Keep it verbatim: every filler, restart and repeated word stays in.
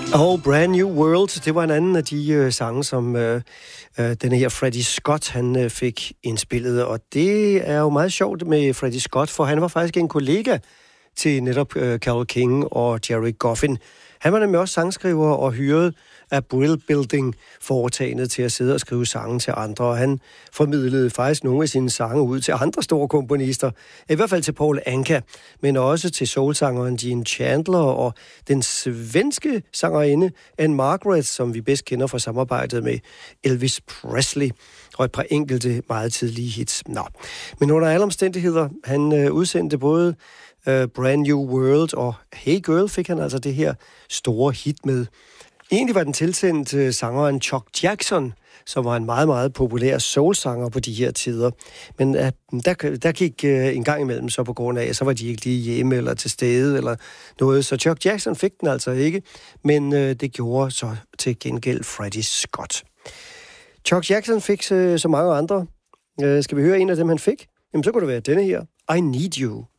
Og Brand New World, det var en anden af de øh, sange, som øh, øh, denne her Freddie Scott, han øh, fik indspillet. Og det er jo meget sjovt med Freddie Scott, for han var faktisk en kollega til netop øh, Carole King og Jerry Goffin. Han var nemlig også sangskriver og hyret af Brill Building foretagendet til at sidde og skrive sange til andre, og han formidlede faktisk nogle af sine sange ud til andre store komponister, i hvert fald til Paul Anka, men også til soulsangeren Gene Chandler og den svenske sangerinde Anne Margaret, som vi bedst kender fra samarbejdet med Elvis Presley, og et par enkelte meget tidlige hits. Nå. Men under alle omstændigheder, han øh, udsendte både øh, Brand New World og Hey Girl fik han altså det her store hit med. Egentlig var den tilsendt uh, sangeren Chuck Jackson, som var en meget, meget populær soulsanger på de her tider. Men uh, der, der gik uh, en gang imellem så på grund af, så var de ikke lige hjemme eller til stede eller noget. Så Chuck Jackson fik den altså ikke, men uh, det gjorde så til gengæld Freddie Scott. Chuck Jackson fik uh, så mange andre. Uh, skal vi høre en af dem, han fik? Jamen, så kunne det være denne her. I Need You.